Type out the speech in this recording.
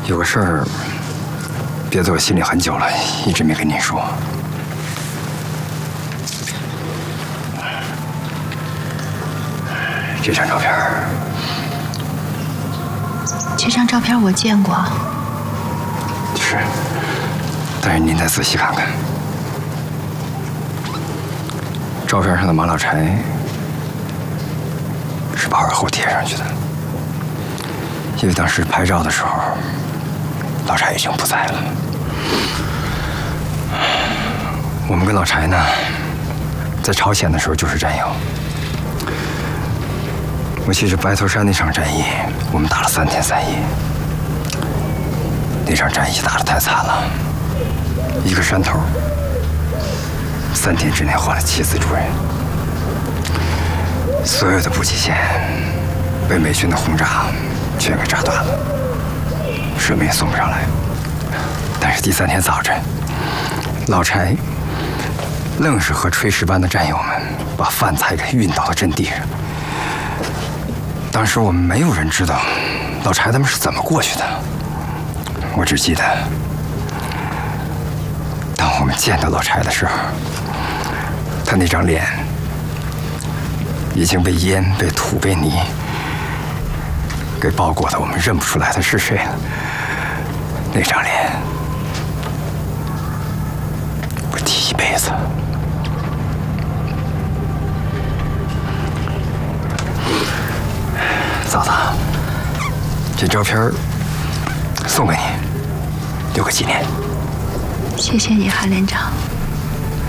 有个事儿憋在我心里很久了，一直没跟您说。这张照片， 这张照片我见过。 是，但是您再仔细看看，照片上的马老柴是把耳后贴上去的，因为当时拍照的时候，老柴已经不在了。我们跟老柴呢，在朝鲜的时候就是战友。我记着白头山那场战役，我们打了3天3夜。那场战役打得太惨了，一个山头，3天之内换了7次主任，所有的补给线被美军的轰炸全给炸断了，什么也送不上来。但是第3天早晨，老柴愣是和炊事班的战友们把饭菜给运到了阵地上。当时我们没有人知道老柴他们是怎么过去的，我只记得，当我们见到老柴的时候，他那张脸已经被烟、被土、被泥给包裹的，我们认不出来他是谁了。那张脸，我记一辈子。嫂子，这照片送给你，留个纪念。 谢谢你，韩连长。